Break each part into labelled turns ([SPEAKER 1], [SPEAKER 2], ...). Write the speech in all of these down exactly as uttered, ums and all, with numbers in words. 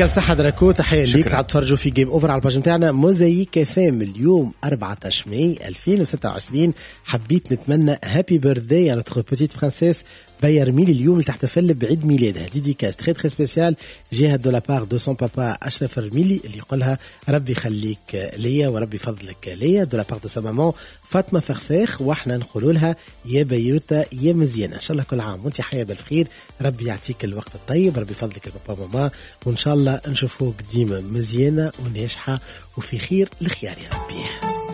[SPEAKER 1] يعطيك الف صحة دراكو. تحية ليك. تعالوا تفرجوا في جيم اوفر على الباج نتاعنا موزايك اف ام اليوم أربعة عشر ماي ألفين وستة وعشرين. حبيت نتمنى هابي بيرثداي على notre petite princesse باير ميلي اليوم اللي تحتفل بعيد ميلادها. ديديكاس تري تري سبيسيال جهة دو لابار دو سون بابا أشرف الميلي اللي يقولها ربي يخليك ليا وربي فضلك ليا، دو لابار دو سا مامون فاطمة فخفاخ. واحنا نقولوا لها يا بيوتا يا مزيانة، ان شاء الله كل عام وانت حية بالخير، ربي يعطيك الوقت الطيب، ربي فضلك البابا ماما، وان شاء الله نشوفوك ديما مزيانة وناجحة وفي خير الخيار يا ربي.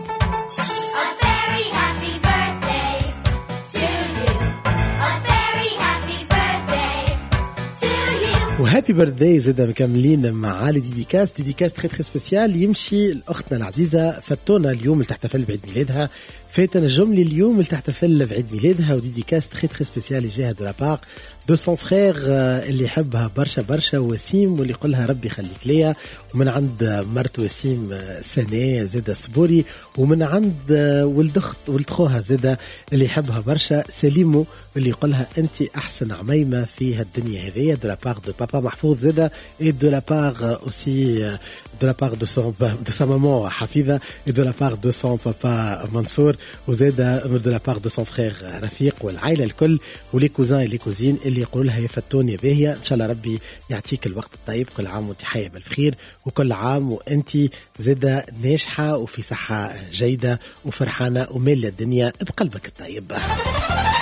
[SPEAKER 1] وهابي بيرثداي زاده مكملين مع علي ديديكاس. ديديكاس تري تري سبيسيال يمشي لاختنا العزيزه فتونا اليوم اللي تحتفل بعيد ميلادها. فاتن الجملي اليوم اللي تحتفل بعيد ميلادها. وديديكاس تري تري سبيسيال يجيها دو لابار دو سون فخير اللي يحبها برشا برشا وسيم، واللي يقولها ربي يخليك ليا. ومن عند مرت وسيم سنة زاده صبوري، ومن عند ولد اخت ولد خوها زاده اللي يحبها برشا سليمو، اللي يقولها انت احسن عميمه في هالدنيا هذيا. دو لابار دو بابا محفوظ زاده، اي دو لابار اوسي دو لابار دو سون دو سا مامون حفيظه، اي دو لابار دو سون بابا منصور، وزاده دو لابار دو سون فخير رفيق، والعائله الكل ولي كوزان لي كوزين اللي يقولوا لها يا فتون يا باهيه. ان شاء الله ربي يعطيك الوقت الطيب، كل عام وانت حيه بالخير، وكل عام وانت زاده ناجحه وفي صحه جيده وفرحانه وماليه الدنيا بقلبك الطيب.